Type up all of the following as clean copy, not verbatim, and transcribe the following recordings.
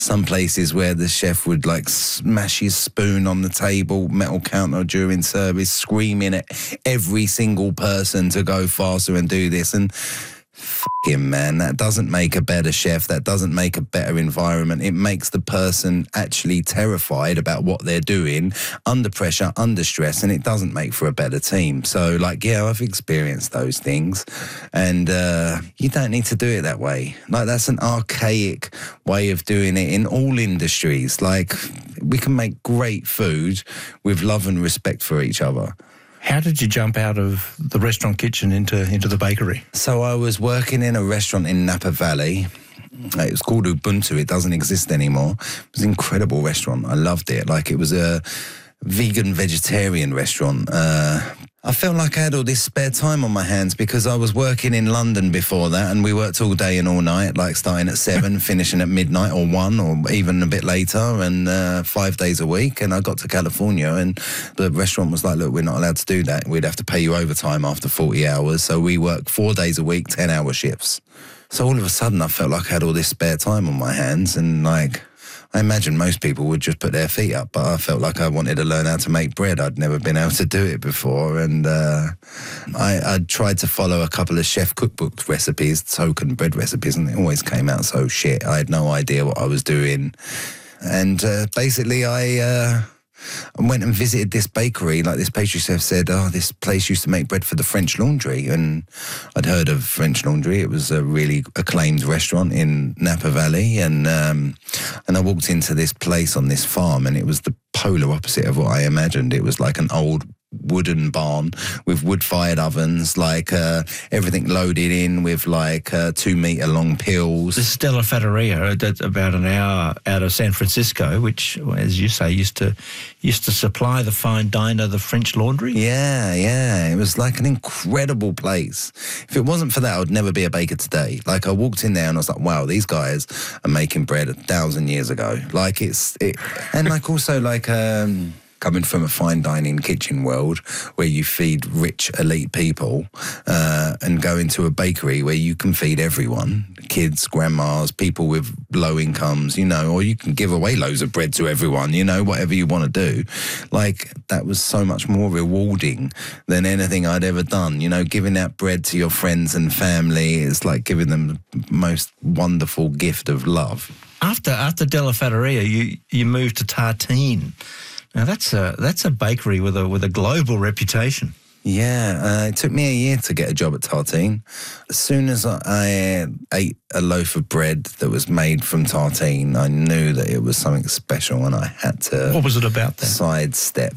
Some places where the chef would like smash his spoon on the table, metal counter during service, screaming at every single person to go faster and do this. And him, man, that doesn't make a better chef. That doesn't make a better environment. It makes the person actually terrified about what they're doing, under pressure, under stress, and it doesn't make for a better team. So, like, yeah, I've experienced those things, and you don't need to do it that way. Like, that's an archaic way of doing it in all industries. Like, we can make great food with love and respect for each other. How did you jump out of the restaurant kitchen into the bakery? So I was working in a restaurant in Napa Valley. It was called Ubuntu. It doesn't exist anymore. It was an incredible restaurant. I loved it. Like, it was a vegan, vegetarian restaurant. I felt like I had all this spare time on my hands because I was working in London before that, and we worked all day and all night, like starting at 7, finishing at midnight or 1 or even a bit later, and 5 days a week. And I got to California and the restaurant was like, look, we're not allowed to do that. We'd have to pay you overtime after 40 hours. So we work 4 days a week, 10-hour shifts. So all of a sudden I felt like I had all this spare time on my hands, and like, I imagine most people would just put their feet up, but I felt like I wanted to learn how to make bread. I'd never been able to do it before, and I tried to follow a couple of chef cookbook recipes, token bread recipes, and it always came out so shit. I had no idea what I was doing, and basically I went and visited this bakery. Like, this pastry chef said, oh, this place used to make bread for the French Laundry. And I'd heard of French Laundry. It was a really acclaimed restaurant in Napa Valley. And I walked into this place on this farm, and it was the polar opposite of what I imagined. It was like an old wooden barn with wood-fired ovens, like everything loaded in with like 2-meter long pills. This is Della Fattoria, that's about an hour out of San Francisco, which, as you say, used to supply the fine diner, the French Laundry. Yeah. It was like an incredible place. If it wasn't for that, I would never be a baker today. Like, I walked in there and I was like, wow, these guys are making bread 1,000 years ago. Like, and like also like coming from a fine dining kitchen world where you feed rich, elite people, and go into a bakery where you can feed everyone, kids, grandmas, people with low incomes, you know, or you can give away loads of bread to everyone, you know, whatever you want to do. Like, that was so much more rewarding than anything I'd ever done. You know, giving out bread to your friends and family is like giving them the most wonderful gift of love. After Della Fattoria, you moved to Tartine. Now that's a bakery with a global reputation. Yeah, it took me a year to get a job at Tartine. As soon as I ate a loaf of bread that was made from Tartine, I knew that it was something special, and I had to. What was it about then? Sidestep.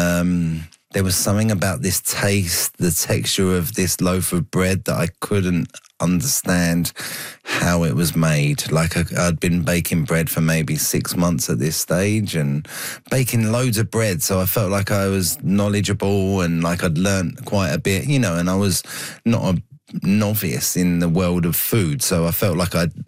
There was something about this taste, the texture of this loaf of bread that I couldn't understand how it was made. Like, I'd been baking bread for maybe 6 months at this stage and baking loads of bread, so I felt like I was knowledgeable and like I'd learnt quite a bit, you know, and I was not a novice in the world of food, so I felt like I'd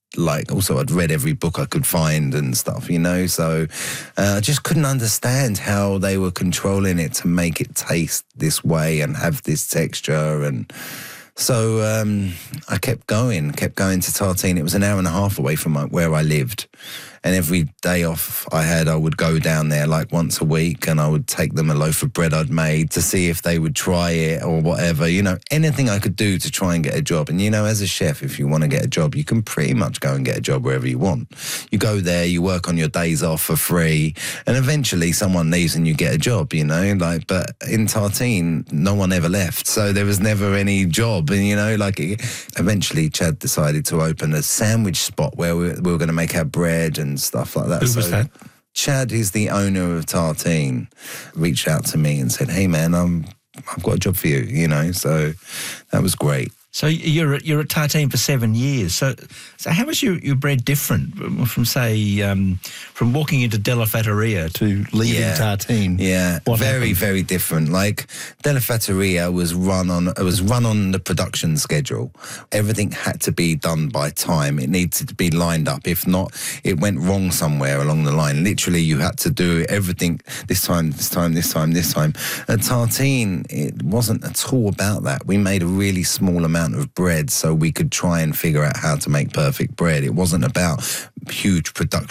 read every book I could find and stuff, you know, so I just couldn't understand how they were controlling it to make it taste this way and have this texture. And so I kept going to Tartine. It was an hour and a half away from where I lived. And every day off I would go down there like once a week, and I would take them a loaf of bread I'd made to see if they would try it or whatever, you know, anything I could do to try and get a job. And, you know, as a chef, if you want to get a job, you can pretty much go and get a job wherever you want. You go there, you work on your days off for free, and eventually someone leaves and you get a job, you know, like, but in Tartine, no one ever left. So there was never any job. And, you know, like, eventually Chad decided to open a sandwich spot where we were going to make our bread and stuff like that. Who was that? Chad, who's the owner of Tartine, reached out to me and said, hey man, I've got a job for you, you know, so that was great. So you're at Tartine for 7 years. So how was your bread different from, say, from walking into Della Fattoria to leaving Tartine? Yeah, very different. Like, Della Fattoria was run on the production schedule. Everything had to be done by time. It needed to be lined up. If not, it went wrong somewhere along the line. Literally, you had to do everything this time. At Tartine, it wasn't at all about that. We made a really small amount of bread so we could try and figure out how to make perfect bread. It wasn't about huge production